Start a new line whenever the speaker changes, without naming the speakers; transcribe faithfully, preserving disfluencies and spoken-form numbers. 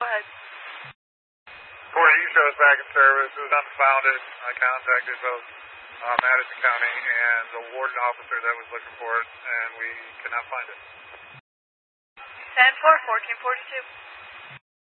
ahead.
Four E shows back in service. It was unfounded. I contacted both uh, Madison County and the warden officer that was looking for it, and we could not find it.
ten four, fourteen forty-two.